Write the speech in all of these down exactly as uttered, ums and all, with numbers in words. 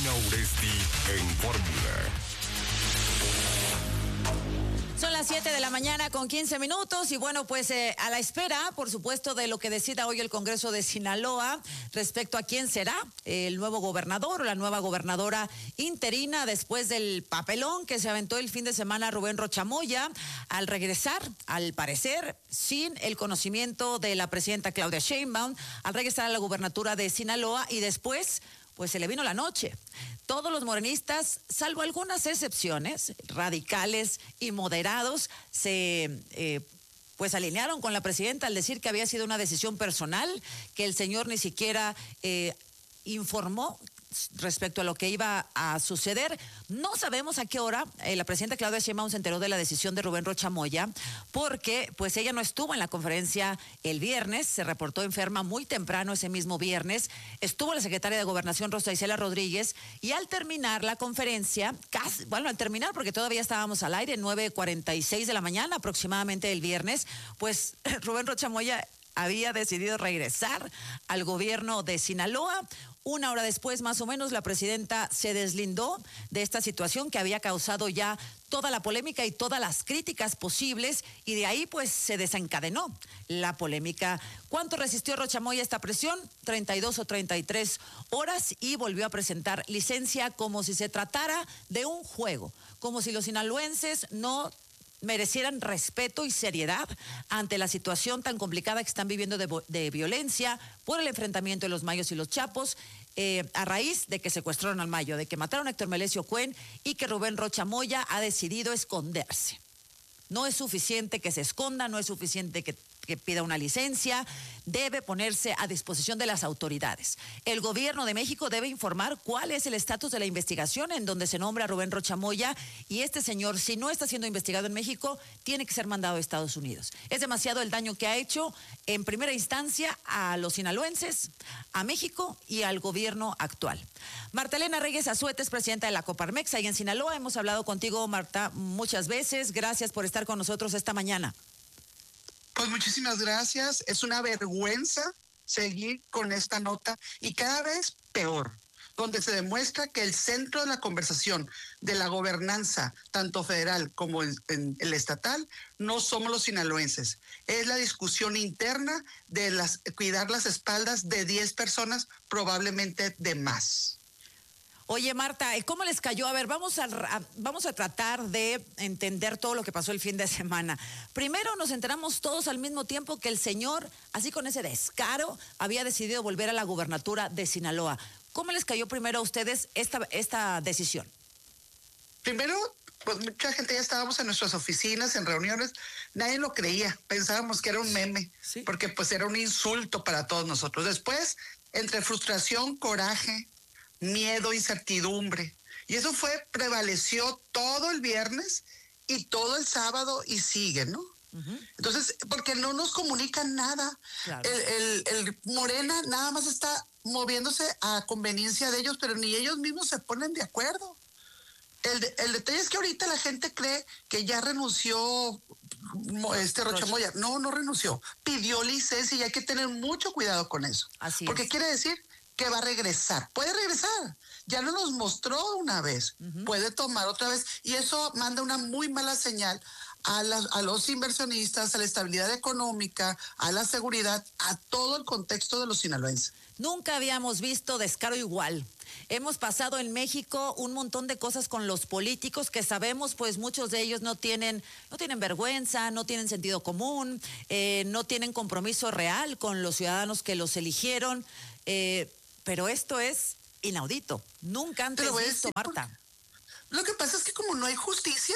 Carolina Uresti en Fórmula. Son las siete de la mañana con quince minutos y bueno, pues eh, a la espera, por supuesto, de lo que decida hoy el Congreso de Sinaloa respecto a quién será el nuevo gobernador o la nueva gobernadora interina después del papelón que se aventó el fin de semana Rubén Rocha Moya al regresar, al parecer, sin el conocimiento de la presidenta Claudia Sheinbaum, al regresar a la gubernatura de Sinaloa y después pues se le vino la noche. Todos los morenistas, salvo algunas excepciones, radicales y moderados, se eh, pues alinearon con la presidenta al decir que había sido una decisión personal, que el señor ni siquiera eh, informó respecto a lo que iba a suceder. No sabemos a qué hora eh, la presidenta Claudia Sheinbaum se enteró de la decisión de Rubén Rocha Moya, porque pues ella no estuvo en la conferencia el viernes, se reportó enferma muy temprano ese mismo viernes, estuvo la secretaria de Gobernación Rosa Isela Rodríguez y al terminar la conferencia, casi, bueno, al terminar porque todavía estábamos al aire, nueve cuarenta y seis de la mañana aproximadamente el viernes, pues Rubén Rocha Moya había decidido regresar al gobierno de Sinaloa. Una hora después, más o menos, la presidenta se deslindó de esta situación que había causado ya toda la polémica y todas las críticas posibles y de ahí pues se desencadenó la polémica. ¿Cuánto resistió Rocha Moya esta presión? treinta y dos o treinta y tres horas y volvió a presentar licencia como si se tratara de un juego, como si los sinaloenses no merecieran respeto y seriedad ante la situación tan complicada que están viviendo de, de violencia por el enfrentamiento de los Mayos y los Chapos, eh, a raíz de que secuestraron al Mayo, de que mataron a Héctor Melesio Cuen y que Rubén Rocha Moya ha decidido esconderse. No es suficiente que se esconda, no es suficiente que, que pida una licencia, debe ponerse a disposición de las autoridades. El gobierno de México debe informar cuál es el estatus de la investigación en donde se nombra a Rubén Rocha Moya y este señor, si no está siendo investigado en México, tiene que ser mandado a Estados Unidos. Es demasiado el daño que ha hecho en primera instancia a los sinaloenses, a México y al gobierno actual. Marta Elena Reyes Azueta es presidenta de la Coparmex ahí en Sinaloa. Hemos hablado contigo, Marta, muchas veces. Gracias por estar con nosotros esta mañana. Pues muchísimas gracias. Es una vergüenza seguir con esta nota y cada vez peor, donde se demuestra que el centro de la conversación de la gobernanza, tanto federal como en, en el estatal, no somos los sinaloenses. Es la discusión interna de las, cuidar las espaldas de diez personas, probablemente de más. Oye, Marta, ¿cómo les cayó? A ver, vamos a, a, vamos a tratar de entender todo lo que pasó el fin de semana. Primero nos enteramos todos al mismo tiempo que el señor, así con ese descaro, había decidido volver a la gubernatura de Sinaloa. ¿Cómo les cayó primero a ustedes esta, esta decisión? Primero, pues mucha gente ya estábamos en nuestras oficinas, en reuniones, nadie lo creía, pensábamos que era un meme, sí, porque pues era un insulto para todos nosotros. Después, entre frustración, coraje, miedo, incertidumbre. Y eso fue, prevaleció todo el viernes y todo el sábado y sigue, ¿no? Uh-huh. Entonces, porque no nos comunican nada. Claro. El, el, el Morena nada más está moviéndose a conveniencia de ellos, pero ni ellos mismos se ponen de acuerdo. El, de, el detalle es que ahorita la gente cree que ya renunció este Rocha Moya. No, no renunció. Pidió licencia y hay que tener mucho cuidado con eso. Así porque es. Quiere decir que va a regresar, puede regresar, ya no nos mostró una vez, uh-huh. puede tomar otra vez, y eso manda una muy mala señal a, la, a los inversionistas, a la estabilidad económica, a la seguridad, a todo el contexto de los sinaloenses. Nunca habíamos visto descaro igual. Hemos pasado en México un montón de cosas con los políticos que sabemos, pues muchos de ellos no tienen, no tienen vergüenza, no tienen sentido común, eh, no tienen compromiso real con los ciudadanos que los eligieron, eh, pero esto es inaudito. Nunca antes visto, Marta. Lo que pasa es que como no hay justicia,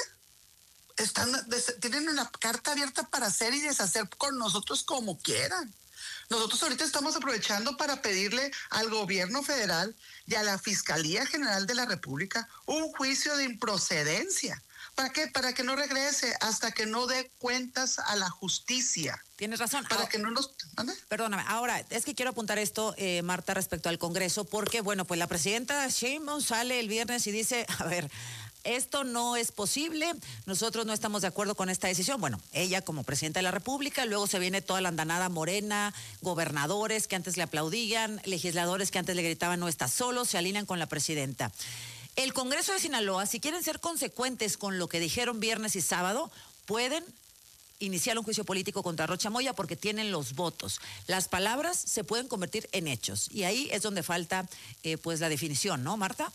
están des, tienen una carta abierta para hacer y deshacer con nosotros como quieran. Nosotros ahorita estamos aprovechando para pedirle al gobierno federal y a la Fiscalía General de la República un juicio de improcedencia. ¿Para qué? Para que no regrese hasta que no dé cuentas a la justicia. Tienes razón. Para ahora, que no nos... ¿Ande? Perdóname, ahora, es que quiero apuntar esto, eh, Marta, respecto al Congreso, porque, bueno, pues la presidenta Sheinbaum sale el viernes y dice, a ver, esto no es posible, nosotros no estamos de acuerdo con esta decisión. Bueno, ella como presidenta de la República, luego se viene toda la andanada morena, gobernadores que antes le aplaudían, legisladores que antes le gritaban no estás solo, se alinean con la presidenta. El Congreso de Sinaloa, si quieren ser consecuentes con lo que dijeron viernes y sábado, pueden iniciar un juicio político contra Rocha Moya porque tienen los votos. Las palabras se pueden convertir en hechos y ahí es donde falta eh, pues la definición, ¿no, Marta?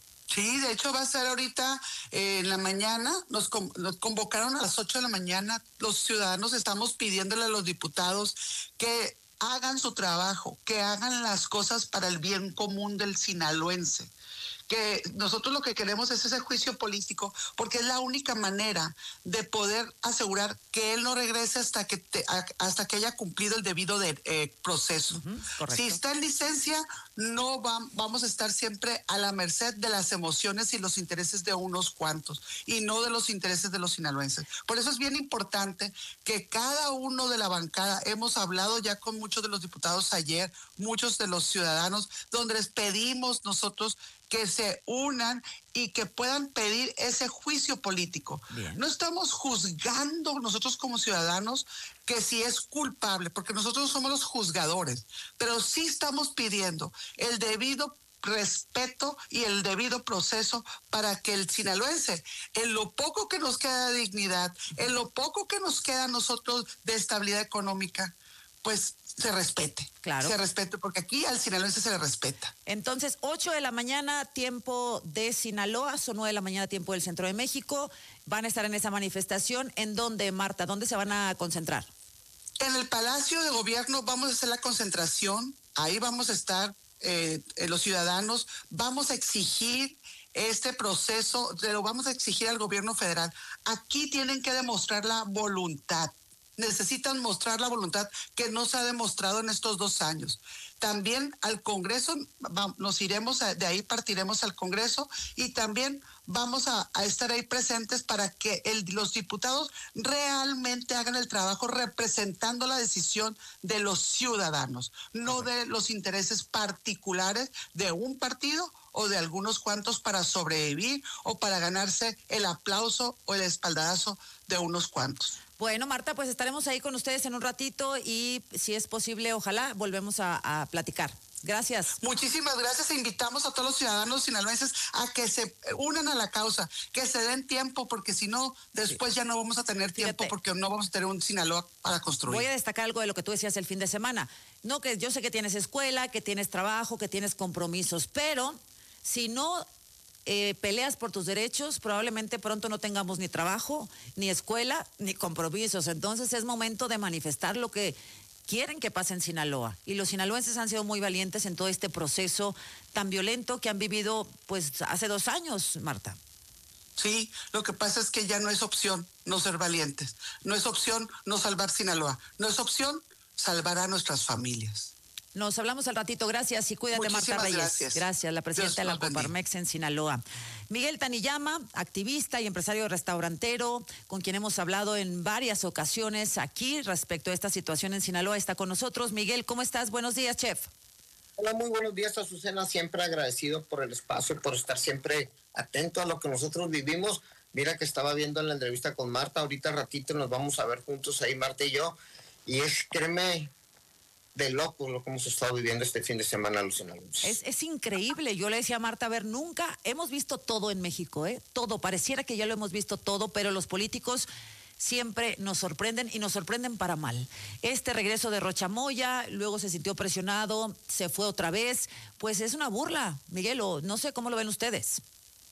Sí, de hecho va a ser ahorita eh, en la mañana, nos, con, nos convocaron a las ocho de la mañana, los ciudadanos estamos pidiéndole a los diputados que hagan su trabajo, que hagan las cosas para el bien común del sinaloense. Que nosotros lo que queremos es ese juicio político, porque es la única manera de poder asegurar que él no regrese hasta que te, hasta que haya cumplido el debido de, eh, proceso. Uh-huh, si está en licencia, no va, vamos a estar siempre a la merced de las emociones y los intereses de unos cuantos, y no de los intereses de los sinaloenses. Por eso es bien importante que cada uno de la bancada, hemos hablado ya con muchos de los diputados ayer, muchos de los ciudadanos, donde les pedimos nosotros que se unan y que puedan pedir ese juicio político. Bien. No estamos juzgando nosotros como ciudadanos que si es culpable, porque nosotros somos los juzgadores, pero sí estamos pidiendo el debido respeto y el debido proceso para que el sinaloense, en lo poco que nos queda de dignidad, en lo poco que nos queda a nosotros de estabilidad económica, pues se respete. Claro. Se respete, porque aquí al sinaloense se le respeta. Entonces, ocho de la mañana, tiempo de Sinaloa, son nueve de la mañana, tiempo del Centro de México. Van a estar en esa manifestación. ¿En dónde, Marta? ¿Dónde se van a concentrar? En el Palacio de Gobierno vamos a hacer la concentración. Ahí vamos a estar eh, los ciudadanos. Vamos a exigir este proceso, lo vamos a exigir al gobierno federal. Aquí tienen que demostrar la voluntad. Necesitan mostrar la voluntad que no se ha demostrado en estos dos años. También al Congreso, nos iremos, a, de ahí partiremos al Congreso y también vamos a, a estar ahí presentes para que el, los diputados realmente hagan el trabajo representando la decisión de los ciudadanos, no de los intereses particulares de un partido o de algunos cuantos para sobrevivir o para ganarse el aplauso o el espaldarazo de unos cuantos. Bueno, Marta, pues estaremos ahí con ustedes en un ratito y si es posible, ojalá volvemos a, a platicar. Gracias. Muchísimas gracias e invitamos a todos los ciudadanos sinaloenses a que se unan a la causa, que se den tiempo, porque si no, después sí. ya no vamos a tener tiempo. Fíjate, porque no vamos a tener un Sinaloa para construir. Voy a destacar algo de lo que tú decías el fin de semana. No, que yo sé que tienes escuela, que tienes trabajo, que tienes compromisos, pero si no Eh, peleas por tus derechos, probablemente pronto no tengamos ni trabajo, ni escuela, ni compromisos. Entonces es momento de manifestar lo que quieren que pase en Sinaloa. Y los sinaloenses han sido muy valientes en todo este proceso tan violento que han vivido pues hace dos años, Marta. Sí, lo que pasa es que ya no es opción no ser valientes. No es opción no salvar Sinaloa. No es opción salvar a nuestras familias. Nos hablamos al ratito, gracias y cuídate. Muchísimas Marta Reyes. Gracias. Gracias, la presidenta Dios de la Coparmex en Sinaloa. Miguel Taniyama, activista y empresario restaurantero, con quien hemos hablado en varias ocasiones aquí respecto a esta situación en Sinaloa, está con nosotros. Miguel, ¿cómo estás? Buenos días, chef. Hola, muy buenos días, Azucena, siempre agradecido por el espacio, por estar siempre atento a lo que nosotros vivimos. Mira que estaba viendo en la entrevista con Marta, ahorita ratito nos vamos a ver juntos ahí, Marta y yo, y es, créeme, de loco lo que hemos estado viviendo este fin de semana, Lucina. Es, es increíble. Yo le decía a Marta, a ver, nunca hemos visto todo en México, ¿eh? Todo. Pareciera que ya lo hemos visto todo, pero los políticos siempre nos sorprenden y nos sorprenden para mal. Este regreso de Rocha Moya, luego se sintió presionado, se fue otra vez. Pues es una burla, Miguel, o no sé cómo lo ven ustedes.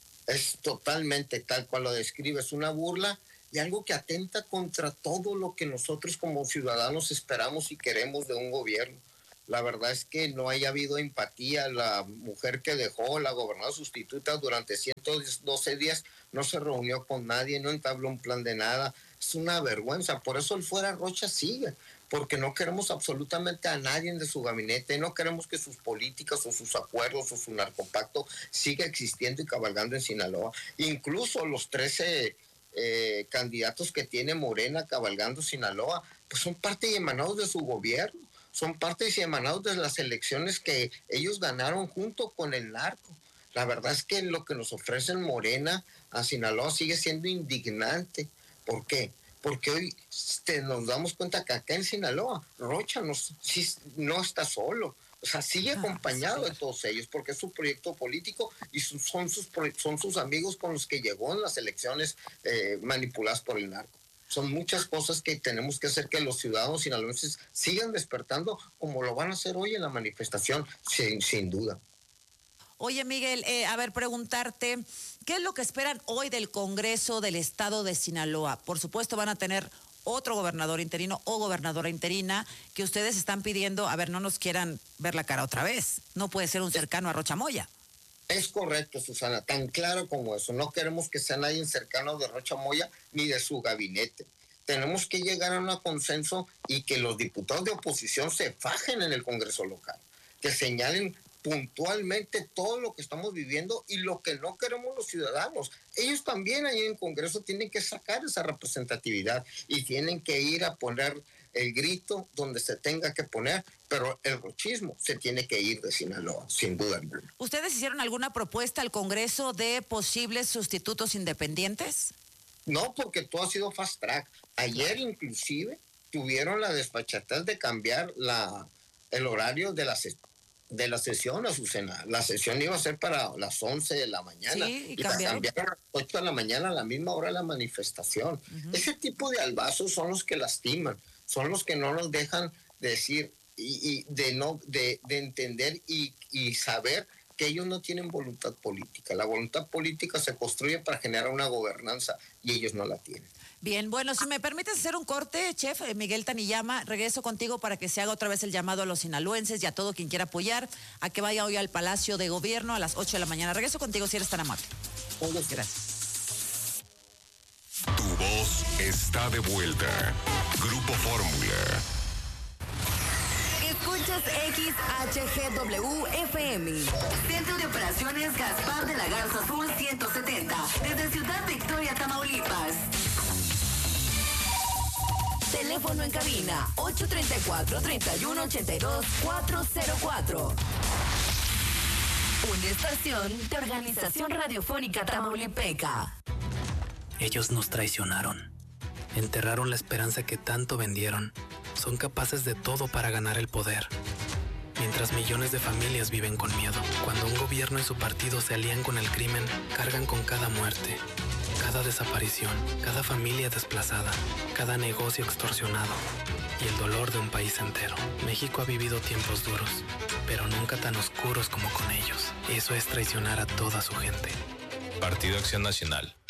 Es totalmente tal cual lo describes, una burla. Y algo que atenta contra todo lo que nosotros como ciudadanos esperamos y queremos de un gobierno. La verdad es que no haya habido empatía. La mujer que dejó, la gobernadora sustituta, durante ciento doce días no se reunió con nadie, no entabló un plan de nada. Es una vergüenza. Por eso el fuera Rocha sigue, porque no queremos absolutamente a nadie de su gabinete, no queremos que sus políticas o sus acuerdos o su narcopacto siga existiendo y cabalgando en Sinaloa. Incluso los trece... Eh, candidatos que tiene Morena cabalgando Sinaloa, pues son parte y emanados de su gobierno, son parte y emanados de las elecciones que ellos ganaron junto con el narco. La verdad es que lo que nos ofrecen Morena a Sinaloa sigue siendo indignante. ¿Por qué? Porque hoy este, nos damos cuenta que acá en Sinaloa, Rocha no, sí, no está solo. O sea, sigue acompañado de todos ellos porque es su proyecto político y su, son, sus, son sus amigos con los que llegó en las elecciones eh, manipuladas por el narco. Son muchas cosas que tenemos que hacer que los ciudadanos sinaloenses sigan despertando como lo van a hacer hoy en la manifestación, sin, sin duda. Oye, Miguel, eh, a ver, preguntarte, ¿qué es lo que esperan hoy del Congreso del Estado de Sinaloa? Por supuesto van a tener otro gobernador interino o gobernadora interina que ustedes están pidiendo, a ver, no nos quieran ver la cara otra vez. No puede ser un cercano a Rocha Moya. Es correcto, Susana, tan claro como eso. No queremos que sea nadie cercano de Rocha Moya ni de su gabinete. Tenemos que llegar a un consenso y que los diputados de oposición se fajen en el Congreso local, que señalen puntualmente todo lo que estamos viviendo y lo que no queremos los ciudadanos. Ellos también ahí en el Congreso tienen que sacar esa representatividad y tienen que ir a poner el grito donde se tenga que poner, pero el rochismo se tiene que ir de Sinaloa, sin duda alguna. ¿Ustedes hicieron alguna propuesta al Congreso de posibles sustitutos independientes? No, porque todo ha sido fast track. Ayer inclusive tuvieron la desfachatez de cambiar la, el horario de la sesión. de la sesión, Azucena. La sesión iba a ser para las once de la mañana. Sí, y, y la cambiaron a las ocho de la mañana a la misma hora de la manifestación. Uh-huh. Ese tipo de albazos son los que lastiman, son los que no nos dejan decir y, y de no de, de entender y, y saber que ellos no tienen voluntad política. La voluntad política se construye para generar una gobernanza y ellos no la tienen. Bien, bueno, si me permites hacer un corte, chef, Miguel Taniyama, regreso contigo para que se haga otra vez el llamado a los sinaloenses y a todo quien quiera apoyar, a que vaya hoy al Palacio de Gobierno a las ocho de la mañana. Regreso contigo si eres tan amable. Gracias. Tu voz está de vuelta. Grupo Fórmula. Escuchas X H G W F M. Centro de Operaciones Gaspar de la Garza Azul ciento setenta. Desde Ciudad Victoria, Tamaulipas. Teléfono en cabina ocho tres cuatro, tres uno ocho dos, cuatro cero cuatro. Una estación de Organización Radiofónica Tamaulipeca. Ellos nos traicionaron. Enterraron la esperanza que tanto vendieron. Son capaces de todo para ganar el poder. Mientras millones de familias viven con miedo. Cuando un gobierno y su partido se alían con el crimen, cargan con cada muerte, cada desaparición, cada familia desplazada, cada negocio extorsionado y el dolor de un país entero. México ha vivido tiempos duros, pero nunca tan oscuros como con ellos. Eso es traicionar a toda su gente. Partido Acción Nacional.